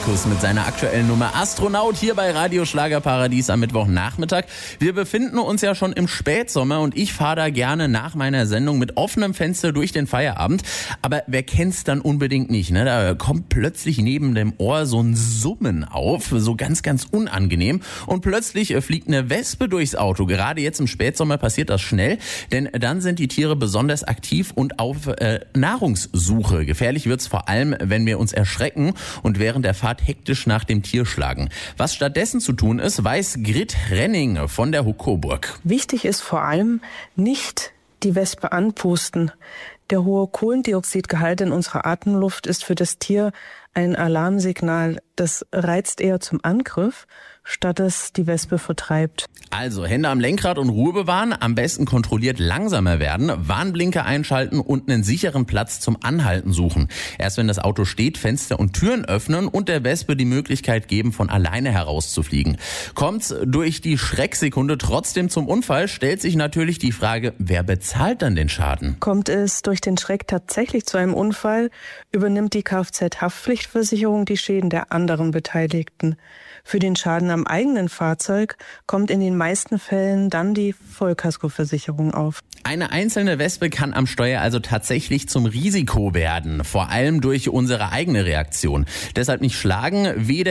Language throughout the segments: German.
Markus mit seiner aktuellen Nummer Astronaut hier bei Radio Schlagerparadies am Mittwochnachmittag. Wir befinden uns ja schon im Spätsommer und ich fahre da gerne nach meiner Sendung mit offenem Fenster durch den Feierabend. Aber wer kennt's dann unbedingt nicht, ne? Da kommt plötzlich neben dem Ohr so ein Summen auf, so ganz, ganz unangenehm. Und plötzlich fliegt eine Wespe durchs Auto. Gerade jetzt im Spätsommer passiert das schnell, denn dann sind die Tiere besonders aktiv und auf Nahrungssuche. Gefährlich wird's vor allem, wenn wir uns erschrecken und während der Fahrt hektisch nach dem Tier schlagen. Was stattdessen zu tun ist, weiß Grit Renning von der Coburg. Wichtig ist vor allem nicht die Wespe anpusten. Der hohe Kohlendioxidgehalt in unserer Atemluft ist für das Tier ein Alarmsignal. Das reizt eher zum Angriff, statt es die Wespe vertreibt. Also Hände am Lenkrad und Ruhe bewahren, am besten kontrolliert langsamer werden, Warnblinker einschalten und einen sicheren Platz zum Anhalten suchen. Erst wenn das Auto steht, Fenster und Türen öffnen und der Wespe die Möglichkeit geben, von alleine herauszufliegen. Kommt's durch die Schrecksekunde trotzdem zum Unfall, stellt sich natürlich die Frage, wer bezahlt dann den Schaden? Kommt es durch den Schreck tatsächlich zu einem Unfall, übernimmt die Kfz-Haftpflichtversicherung die Schäden der anderen Beteiligten. Für den Schaden am eigenen Fahrzeug kommt in den meisten Fällen dann die Vollkaskoversicherung auf. Eine einzelne Wespe kann am Steuer also tatsächlich zum Risiko werden, vor allem durch unsere eigene Reaktion. Deshalb nicht schlagen, weder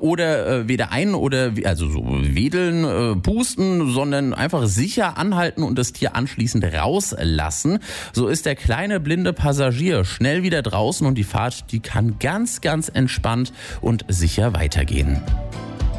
wedeln, pusten, sondern einfach sicher anhalten und das Tier anschließend rauslassen. So ist der kleine blinde Passagier schnell wieder draußen und die Fahrt, die kann ganz, ganz entspannt und sicher weitergehen.